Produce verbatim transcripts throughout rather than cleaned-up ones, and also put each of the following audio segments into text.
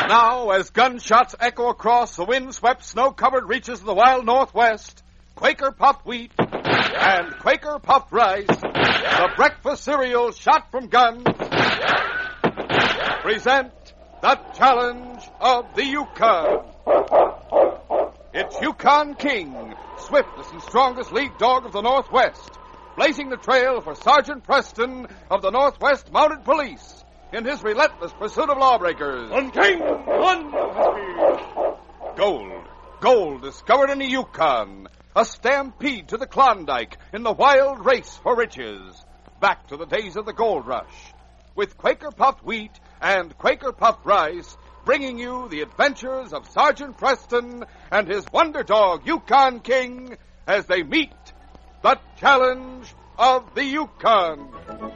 Now, as gunshots echo across the wind-swept, snow-covered reaches of the wild Northwest, Quaker Puffed Wheat and Quaker Puffed Rice, the breakfast cereal shot from guns, present the challenge of the Yukon. It's Yukon King, swiftest and strongest lead dog of the Northwest, blazing the trail for Sergeant Preston of the Northwest Mounted Police in his relentless pursuit of lawbreakers. On King, on! Gold, gold discovered in the Yukon, a stampede to the Klondike in the wild race for riches. Back to the days of the gold rush, with Quaker Puffed Wheat and Quaker Puffed Rice, bringing you the adventures of Sergeant Preston and his wonder dog, Yukon King, as they meet the challenge of the Yukon.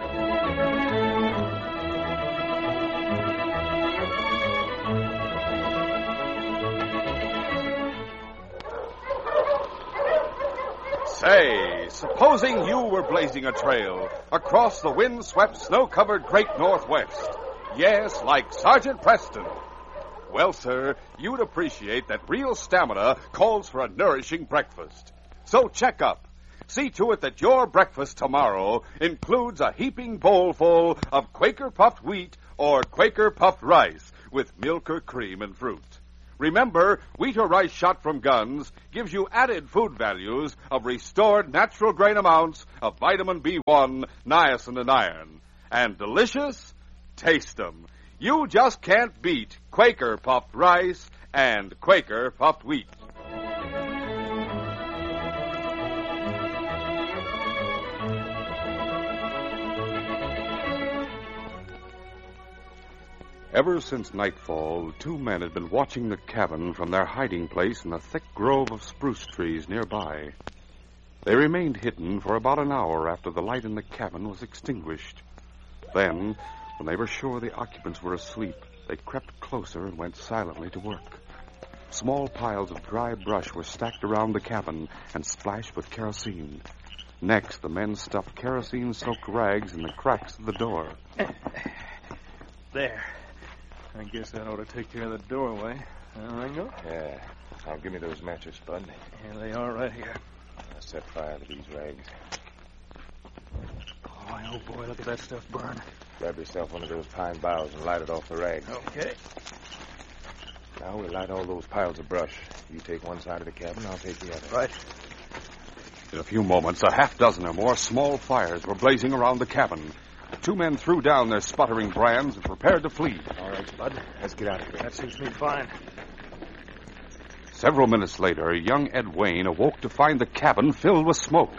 Say, supposing you were blazing a trail across the wind-swept, snow-covered great Northwest. Yes, like Sergeant Preston. Well, sir, you'd appreciate that real stamina calls for a nourishing breakfast. So check up. See to it that your breakfast tomorrow includes a heaping bowl full of Quaker Puffed Wheat or Quaker Puffed Rice with milk or cream and fruit. Remember, wheat or rice shot from guns gives you added food values of restored natural grain amounts of vitamin B one, niacin, and iron. And delicious? Taste 'em. You just can't beat Quaker Puffed Rice and Quaker Puffed Wheat. Ever since nightfall, two men had been watching the cabin from their hiding place in a thick grove of spruce trees nearby. They remained hidden for about an hour after the light in the cabin was extinguished. Then, when they were sure the occupants were asleep, they crept closer and went silently to work. Small piles of dry brush were stacked around the cabin and splashed with kerosene. Next, the men stuffed kerosene-soaked rags in the cracks of the door. There. I guess that ought to take care of the doorway. Uh, Ringo? Yeah. Now give me those matches, Spud. Here they are right here. I'll set fire to these rags. Boy, oh boy, look at that stuff burn. Grab yourself one of those pine boughs and light it off the rags. Okay. Now we'll light all those piles of brush. You take one side of the cabin, I'll take the other. Right. In a few moments, a half dozen or more small fires were blazing around the cabin. The two men threw down their sputtering brands and prepared to flee. All right, Spud. Let's get out of here. That suits me fine. Several minutes later, young Ed Wayne awoke to find the cabin filled with smoke.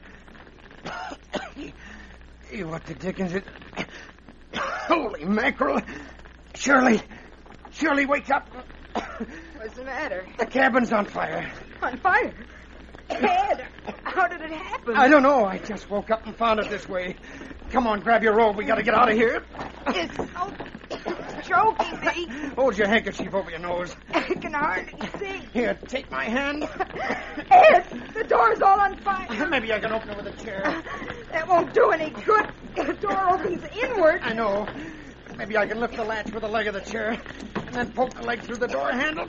Hey, what the dickens it... Holy mackerel. Shirley. Shirley, wake up. What's the matter? The cabin's on fire. On fire? Ed, how did it happen? I don't know. I just woke up and found it this way. Come on, grab your robe. We got to get out of here. It's so choking me. Hold your handkerchief over your nose. I can hardly see. Here, take my hand. Ed, the door's all on fire. Maybe I can open it with a chair. That won't do any good. The door opens inward. I know. Maybe I can lift the latch with the leg of the chair and then poke the leg through the door handle.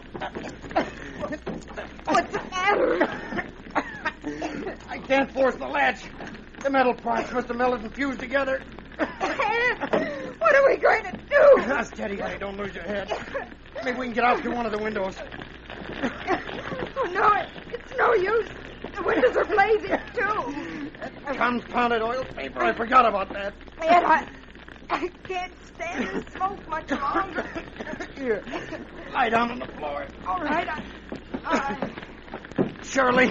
What's the matter? I can't force the latch. The metal parts must have melted and fused together. Ed, what are we going to do? Now, steady, honey. Don't lose your head. Maybe we can get out through one of the windows. Oh, no, it, it's no use. The windows are blazing, too. That confounded oil paper. I forgot about that. Ed, I, I can't stand the smoke much longer. Here, lie down on the floor. All right, I... I... Shirley.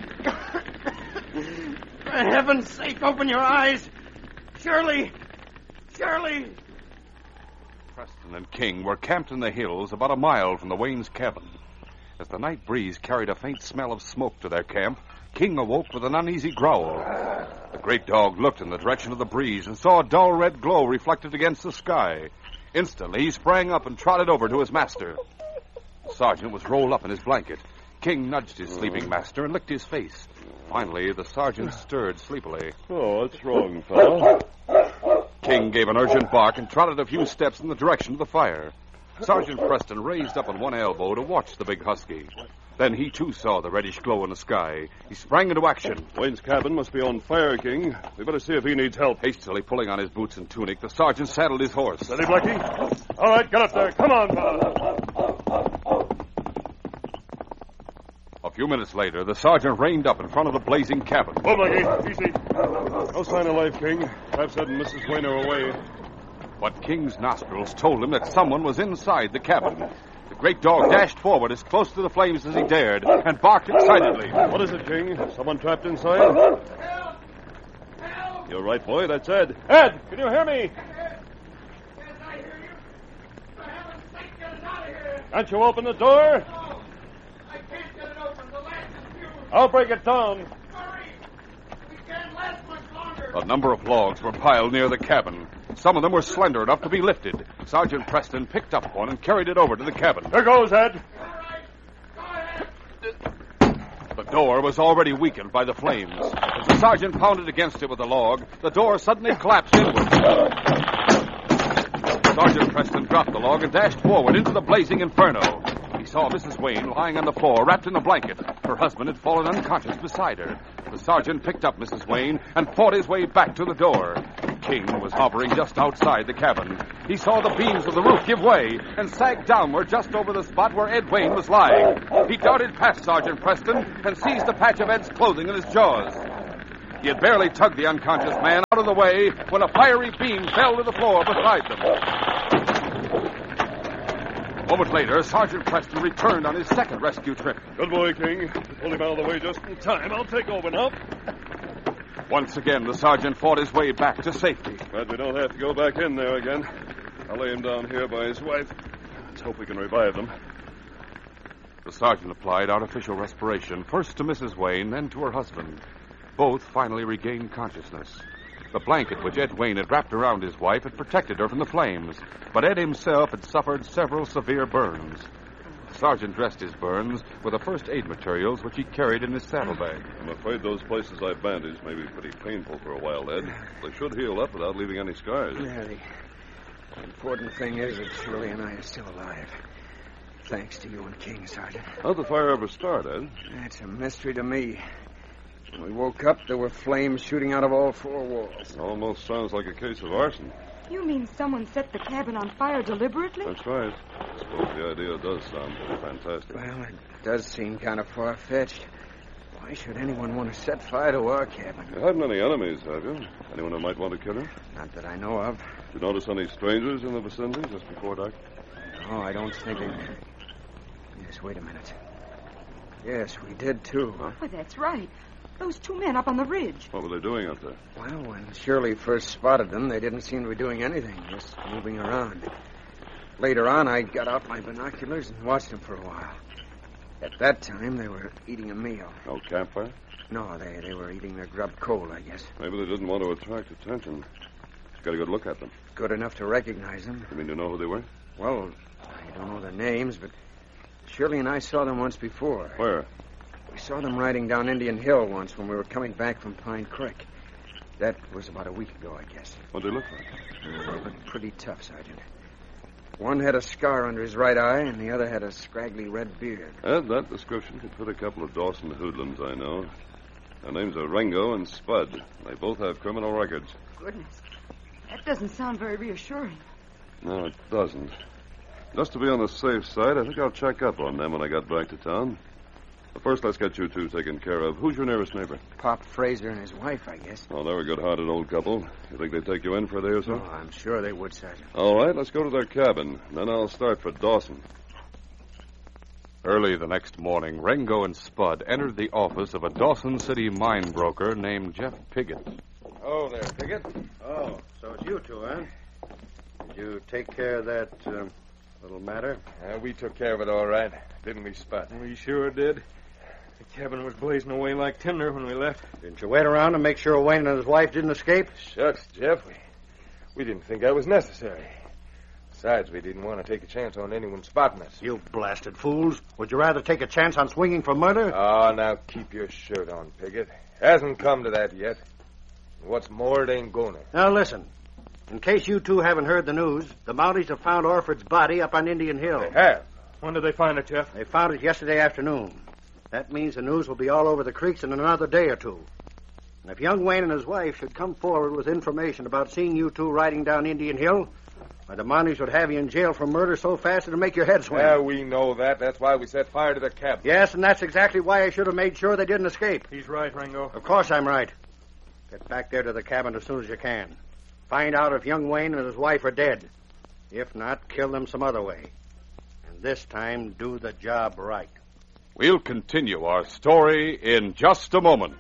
For heaven's sake, open your eyes. Shirley. Shirley. Preston and King were camped in the hills about a mile from the Waynes' cabin. As the night breeze carried a faint smell of smoke to their camp, King awoke with an uneasy growl. The great dog looked in the direction of the breeze and saw a dull red glow reflected against the sky. Instantly, he sprang up and trotted over to his master. The sergeant was rolled up in his blanket. King nudged his sleeping master and licked his face. Finally, the sergeant stirred sleepily. Oh, what's wrong, fellow? King gave an urgent bark and trotted a few steps in the direction of the fire. Sergeant Preston raised up on one elbow to watch the big husky. Then he, too, saw the reddish glow in the sky. He sprang into action. Wayne's cabin must be on fire, King. We better see if he needs help. Hastily pulling on his boots and tunic, the sergeant saddled his horse. Steady, Blackie. All right, get up there. Come on, fella. A few minutes later, the sergeant reined up in front of the blazing cabin. Oh, Blackie. Easy. No sign of life, King. I've said Missus Wayne are away. But King's nostrils told him that someone was inside the cabin. The great dog dashed forward as close to the flames as he dared and barked excitedly. What is it, King? Someone trapped inside? Help! Help! You're right, boy. That's Ed. Ed, can you hear me? Yes, I hear you. For heaven's sake, get us out of here. Can't you open the door? No, I can't get it open. The latch is fused. I'll break it down. Hurry. We can't last much longer. A number of logs were piled near the cabin. Some of them were slender enough to be lifted. Sergeant Preston picked up one and carried it over to the cabin. There goes, Ed. All right. Go ahead. The door was already weakened by the flames. As the sergeant pounded against it with a log, the door suddenly collapsed inward. Sergeant Preston dropped the log and dashed forward into the blazing inferno. He saw Missus Wayne lying on the floor, wrapped in a blanket. Her husband had fallen unconscious beside her. The sergeant picked up Missus Wayne and fought his way back to the door. King was hovering just outside the cabin. He saw the beams of the roof give way and sag downward just over the spot where Ed Wayne was lying. He darted past Sergeant Preston and seized a patch of Ed's clothing in his jaws. He had barely tugged the unconscious man out of the way when a fiery beam fell to the floor beside them. A moment later, Sergeant Preston returned on his second rescue trip. Good boy, King. You pulled him out of the way just in time. I'll take over now. Once again, the sergeant fought his way back to safety. Glad we don't have to go back in there again. I'll lay him down here by his wife. Let's hope we can revive them. The sergeant applied artificial respiration, first to Missus Wayne, then to her husband. Both finally regained consciousness. The blanket which Ed Wayne had wrapped around his wife had protected her from the flames, but Ed himself had suffered several severe burns. The sergeant dressed his burns with the first aid materials which he carried in his saddlebag. I'm afraid those places I bandaged may be pretty painful for a while, Ed. They should heal up without leaving any scars. Yeah, the, the important thing is that Shirley and I are still alive. Thanks to you and King, Sergeant. How'd the fire ever start, Ed? That's a mystery to me. When we woke up, there were flames shooting out of all four walls. Almost sounds like a case of arson. You mean someone set the cabin on fire deliberately? That's right. I suppose the idea does sound pretty fantastic. Well, it does seem kind of far-fetched. Why should anyone want to set fire to our cabin? You haven't any enemies, have you? Anyone who might want to kill her? Not that I know of. Did you notice any strangers in the vicinity just before dark? No, I don't think it... Yes, wait a minute. Yes, we did, too. Oh, that's right. Those two men up on the ridge. What were they doing up there? Well, when Shirley first spotted them, they didn't seem to be doing anything, just moving around. Later on, I got out my binoculars and watched them for a while. At that time, they were eating a meal. No campfire? No, they, they were eating their grub coal, I guess. Maybe they didn't want to attract attention. Got a good look at them. Good enough to recognize them. You mean you know who they were? Well, I don't know their names, but Shirley and I saw them once before. Where? We saw them riding down Indian Hill once when we were coming back from Pine Creek. That was about a week ago, I guess. What'd they look like? They looked pretty tough, Sergeant. One had a scar under his right eye, and the other had a scraggly red beard. Ed, that description could fit a couple of Dawson hoodlums I know. Their names are Rengo and Spud. They both have criminal records. Goodness. That doesn't sound very reassuring. No, it doesn't. Just to be on the safe side, I think I'll check up on them when I got back to town. But first, let's get you two taken care of. Who's your nearest neighbor? Pop Fraser and his wife, I guess. Oh, they're a good-hearted old couple. You think they'd take you in for a day or so? Oh, I'm sure they would, Sergeant. All right, let's go to their cabin. Then I'll start for Dawson. Early the next morning, Rengo and Spud entered the office of a Dawson City mine broker named Jeff Piggott. Oh, there, Piggott. Oh, so it's you two, huh? Did you take care of that uh, little matter? Uh, we took care of it all right, didn't we, Spud? We sure did. The cabin was blazing away like tinder when we left. Didn't you wait around and make sure Wayne and his wife didn't escape? Shucks, Jeff. We, we didn't think that was necessary. Besides, we didn't want to take a chance on anyone spotting us. You blasted fools. Would you rather take a chance on swinging for murder? Oh, now keep your shirt on, Piggott. Hasn't come to that yet. And what's more, it ain't gonna. Now, listen. In case you two haven't heard the news, the Mounties have found Orford's body up on Indian Hill. They have. When did they find it, Jeff? They found it yesterday afternoon. That means the news will be all over the creeks in another day or two. And if young Wayne and his wife should come forward with information about seeing you two riding down Indian Hill, why, the Mounties would have you in jail for murder so fast it'll make your head swim. Yeah, we know that. That's why we set fire to the cabin. Yes, and that's exactly why I should have made sure they didn't escape. He's right, Ringo. Of course I'm right. Get back there to the cabin as soon as you can. Find out if young Wayne and his wife are dead. If not, kill them some other way. And this time, do the job right. We'll continue our story in just a moment.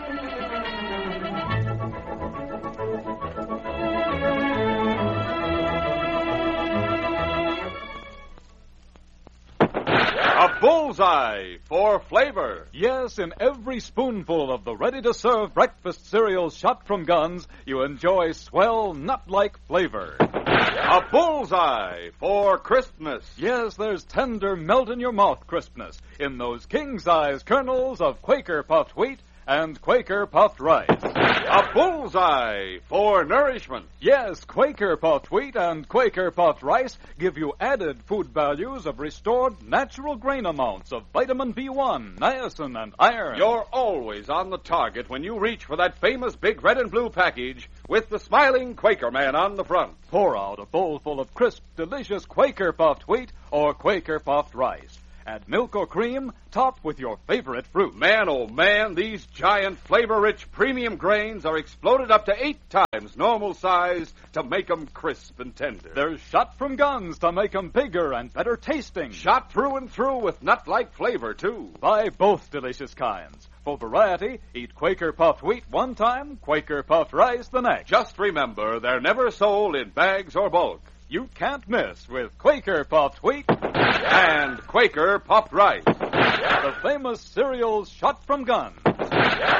A bullseye for flavor. Yes, in every spoonful of the ready-to-serve breakfast cereals shot from guns, you enjoy swell, nut-like flavor. A bullseye for crispness. Yes, there's tender, melt-in-your-mouth crispness in those king-size kernels of Quaker puffed wheat and Quaker puffed rice. A bullseye for nourishment. Yes, Quaker puffed wheat and Quaker puffed rice give you added food values of restored natural grain amounts of vitamin B one, niacin, and iron. You're always on the target when you reach for that famous big red and blue package with the smiling Quaker man on the front. Pour out a bowl full of crisp, delicious Quaker puffed wheat or Quaker puffed rice. Add milk or cream, top with your favorite fruit. Man, oh man, these giant, flavor-rich premium grains are exploded up to eight times normal size to make them crisp and tender. They're shot from guns to make them bigger and better tasting. Shot through and through with nut-like flavor, too. Buy both delicious kinds. For variety, eat Quaker puffed wheat one time, Quaker puffed rice the next. Just remember, they're never sold in bags or bulk. You can't miss with Quaker puffed wheat and Quaker puffed rice. The famous cereals shot from guns.